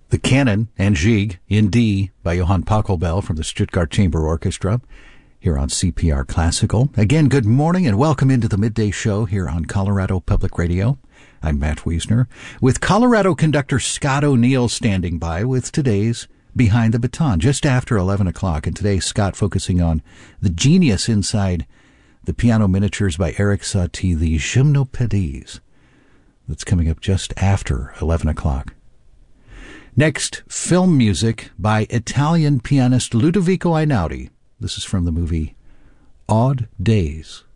The Canon and Gigue in D by Johann Pachelbel from the Stuttgart Chamber Orchestra here on CPR Classical. Again, good morning and welcome into the midday show here on Colorado Public Radio. I'm Matt Wiesner with Colorado conductor Scott O'Neill standing by with today's Behind the Baton just after 11 o'clock. And today, Scott focusing on the genius inside the piano miniatures by Erik Satie, the Gymnopédies. That's coming up just after 11 o'clock. Next, film music by Italian pianist Ludovico Einaudi. This is from the movie Odd Days.